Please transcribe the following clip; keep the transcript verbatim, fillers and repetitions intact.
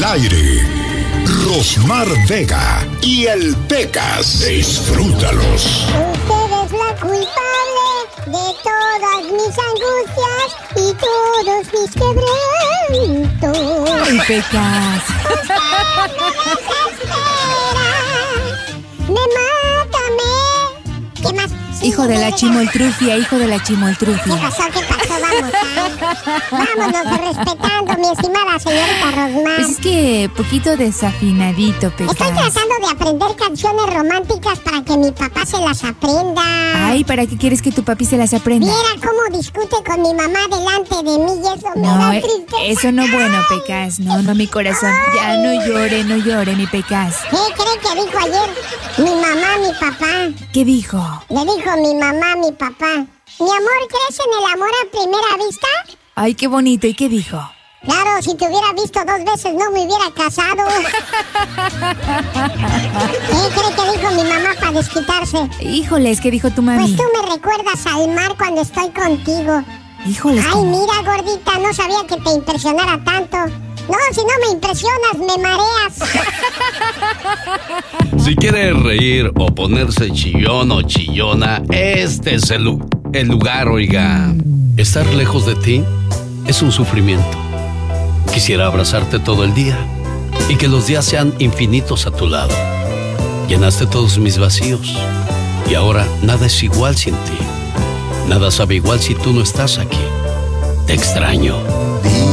aire, Rosmar Vega y el Pecas. Disfrútalos. Usted es la culpable de todas mis angustias y todos mis quebrantos. ¡Ay, Pecas! Usted me desespera, me mata, me... ¿Qué más? Sí, Hijo de la me- chimoltrufia, hijo de la chimoltrufia. ¿Qué pasó? ¿Qué pasó? Vamos, ¿ah? Vámonos respetando, mi estimada señorita Rosmar. Pues es que poquito desafinadito, Pecas. Estoy tratando de aprender canciones románticas para que mi papá se las aprenda. Ay, ¿para qué quieres que tu papi se las aprenda? Viera cómo discute con mi mamá delante de mí y eso me No, da eh, tristeza. eso no bueno, Pecas. No, no, mi corazón. Ya no llore, no llore, mi Pecas. ¿Qué cree que dijo ayer mi mamá, mi papá? ¿Qué dijo? Le dijo mi mamá, mi papá. Mi amor, ¿crees en el amor a primera vista? Ay, qué bonito. ¿Y qué dijo? Claro, si te hubiera visto dos veces no me hubiera casado. ¿Qué cree que dijo mi mamá para desquitarse? Híjoles, ¿qué dijo tu mami? Pues tú me recuerdas al mar cuando estoy contigo. Híjoles, Ay, ¿cómo? mira, gordita, no sabía que te impresionara tanto. No, si no me impresionas, me mareas. Si quieres reír o ponerse chillón o chillona, este es el, lu- el lugar, oiga. Estar lejos de ti es un sufrimiento. Quisiera abrazarte todo el día y que los días sean infinitos a tu lado. Llenaste todos mis vacíos y ahora nada es igual sin ti. Nada sabe igual si tú no estás aquí. Te extraño.